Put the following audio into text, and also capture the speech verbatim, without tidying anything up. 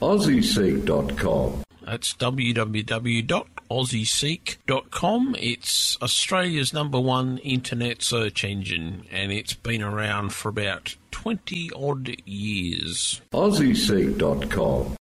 Aussie Seek dot com. That's w w w dot aussie seek dot com. It's Australia's number one internet search engine, and it's been around for about twenty odd years. Aussie Seek dot com.